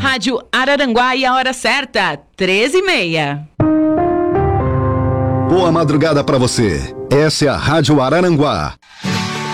Rádio Araranguá e a hora certa, 13h30. Boa madrugada para você. Essa é a Rádio Araranguá.